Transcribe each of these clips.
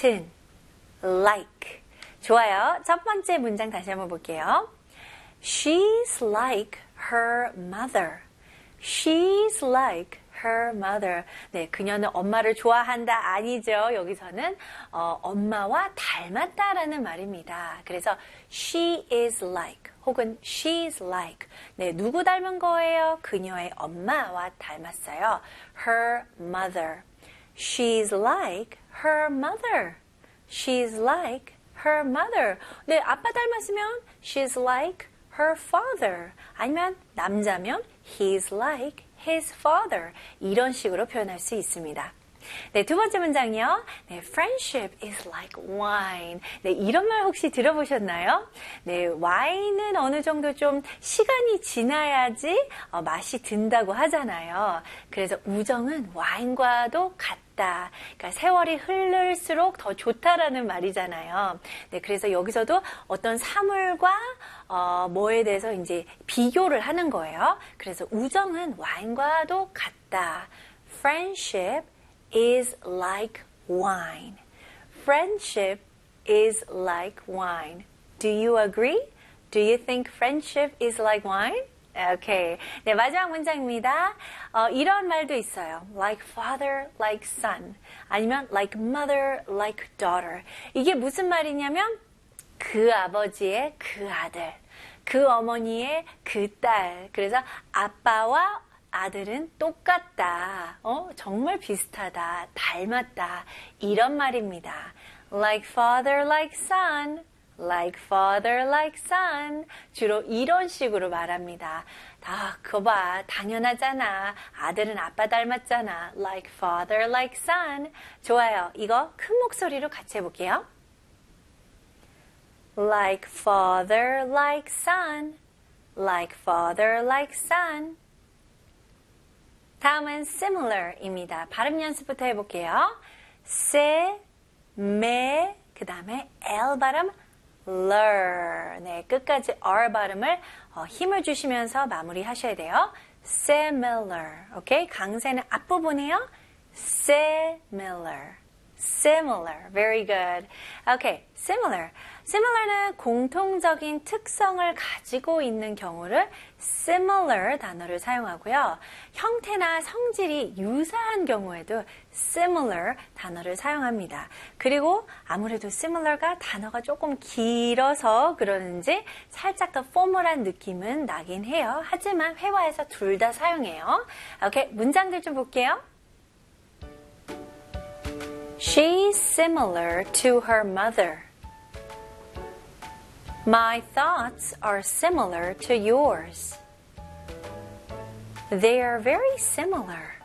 같은, like. 좋아요. 첫 번째 문장 다시 한번 볼게요. She's like her mother. She's like her mother. 네, 그녀는 엄마를 좋아한다 아니죠. 여기서는 엄마와 닮았다라는 말입니다. 그래서 she is like 혹은 she's like. 네, 누구 닮은 거예요? 그녀의 엄마와 닮았어요. her mother. She's like her mother. She's like her mother. 네, 아빠 닮았으면 she's like her father. 아니면 남자면 he's like his father. 이런 식으로 표현할 수 있습니다. 네, 두 번째 문장이요. 네, friendship is like wine. 네, 이런 말 혹시 들어보셨나요? 네, 와인은 어느 정도 좀 시간이 지나야지 맛이 든다고 하잖아요. 그래서 우정은 와인과도 같다. 그러니까 세월이 흐를수록 더 좋다라는 말이잖아요. 네, 그래서 여기서도 어떤 사물과 뭐에 대해서 이제 비교를 하는 거예요. 그래서 우정은 와인과도 같다. Friendship is like wine. Friendship is like wine. Do you agree? Do you think friendship is like wine? Okay. 네, 마지막 문장입니다. 이런 말도 있어요. Like father, like son. 아니면 like mother, like daughter. 이게 무슨 말이냐면 그 아버지의 그 아들, 그 어머니의 그 딸. 그래서 아빠와 아들은 똑같다. 정말 비슷하다. 닮았다. 이런 말입니다. Like father, like son. Like father, like son. 주로 이런 식으로 말합니다. 그거 봐. 당연하잖아. 아들은 아빠 닮았잖아. Like father, like son. 좋아요. 이거 큰 목소리로 같이 해볼게요. Like father, like son. Like father, like son. 다음은 similar입니다. 발음 연습부터 해볼게요. se, me, 그 다음에 l 발음, ler. 네, 끝까지 r 발음을 힘을 주시면서 마무리하셔야 돼요. similar. 오케이? 강세는 앞부분이요. similar. Similar. Very good. Okay, similar. Similar는 공통적인 특성을 가지고 있는 경우를 similar 단어를 사용하고요. 형태나 성질이 유사한 경우에도 similar 단어를 사용합니다. 그리고 아무래도 similar가 단어가 조금 길어서 그러는지 살짝 더 포멀한 느낌은 나긴 해요. 하지만 회화에서 둘 다 사용해요. 오케이, 문장들 좀 볼게요. She's similar to her mother. My thoughts are similar to yours. They are very similar.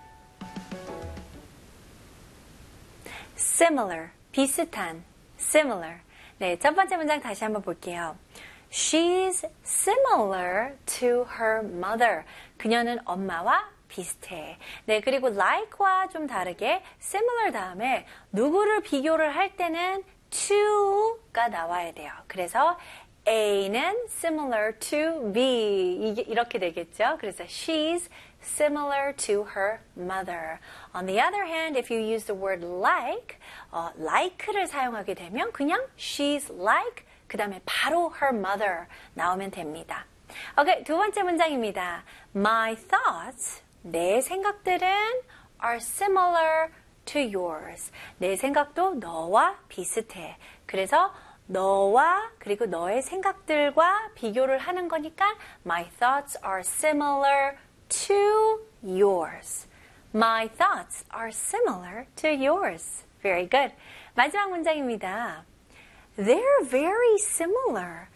Similar, 비슷한, similar. 네, 첫 번째 문장 다시 한번 볼게요. She's similar to her mother. 그녀는 엄마와 비슷해. 네, 그리고 like와 좀 다르게 similar 다음에 누구를 비교를 할 때는 to가 나와야 돼요. 그래서 A는 similar to B 이렇게 되겠죠. 그래서 she's similar to her mother. On the other hand, if you use the word like를 사용하게 되면 그냥 she's like 그 다음에 바로 her mother 나오면 됩니다. 오케이, 두 번째 문장입니다. My thoughts, 내 생각들은 are similar to yours. 내 생각도 너와 비슷해. 그래서 너와 그리고 너의 생각들과 비교를 하는 거니까 my thoughts are similar to yours. My thoughts are similar to yours. Very good. 마지막 문장입니다. They're very similar.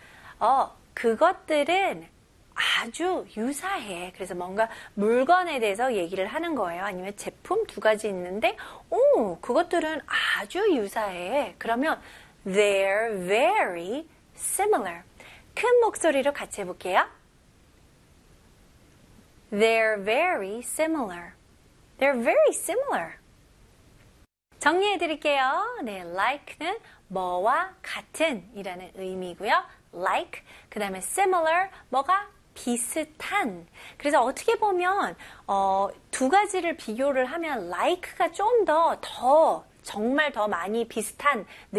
그것들은 아주 유사해. 그래서 뭔가 물건에 대해서 얘기를 하는 거예요. 아니면 제품 두 가지 있는데, 그것들은 아주 유사해. 그러면 they're very similar. 큰 목소리로 같이 해볼게요. They're very similar. They're very similar. 정리해 드릴게요. 네, like는 뭐와 같은 이라는 의미고요. like, 그 다음에 similar, 뭐가 비슷한. 그래서 어떻게 보면 두 가지를 비교를 하면 like가 좀 더 정말 더 많이 비슷한